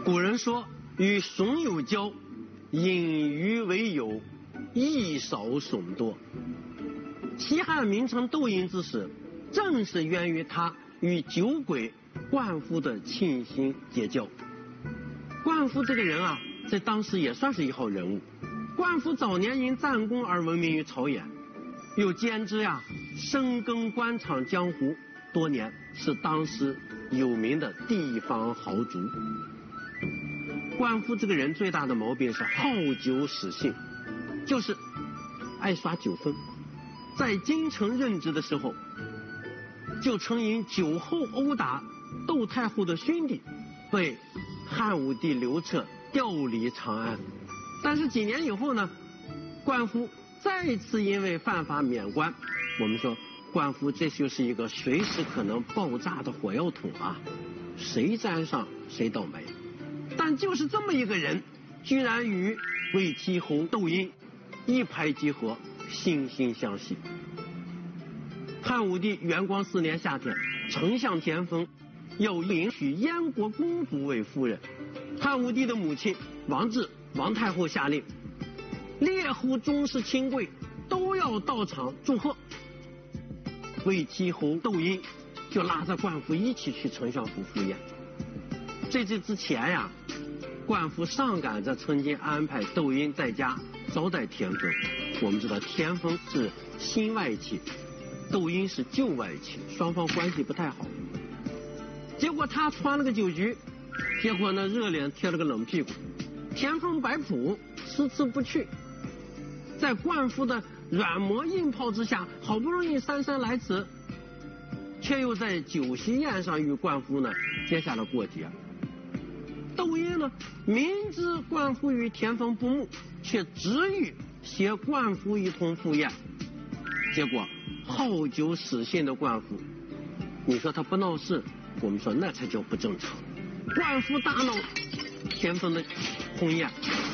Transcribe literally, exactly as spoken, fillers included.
古人说：“与怂有交，隐于为友，益少损多。”西汉名臣窦婴之死，正是源于他与酒鬼灌夫的倾心结交。灌夫这个人啊，在当时也算是一号人物。灌夫早年因战功而闻名于朝野，又兼之呀深耕官场江湖多年，是当时有名的地方豪族。灌夫这个人最大的毛病是好酒使性，就是爱耍酒疯。在京城任职的时候，就曾因酒后殴打窦太后的兄弟，被汉武帝刘彻调离长安。但是几年以后呢，灌夫再次因为犯法免官。我们说灌夫这就是一个随时可能爆炸的火药桶啊，谁沾上谁倒霉。但就是这么一个人，居然与魏齐侯窦婴一拍即合，惺惺相惜。汉武帝元光四年夏天，丞相田丰要迎娶燕国公主为夫人。汉武帝的母亲王治、王太后下令，列侯宗室亲贵都要到场祝贺。魏齐侯窦婴就拉着灌夫一起去丞相府赴宴。在这之前呀，灌夫上赶着曾经安排窦婴在家招待田丰。我们知道田丰是新外戚，窦婴是旧外戚，双方关系不太好。结果他穿了个酒局，结果呢热脸贴了个冷屁股。田丰摆谱，迟迟不去。在灌夫的软磨硬泡之下，好不容易姗姗来迟，却又在酒席宴上与灌夫呢结下了过节。窦婴呢明知灌夫与田丰不睦，却执意携灌夫一同赴宴。结果好酒使性的灌夫，你说他不闹事，我们说那才叫不正常。灌夫大闹田丰的婚宴，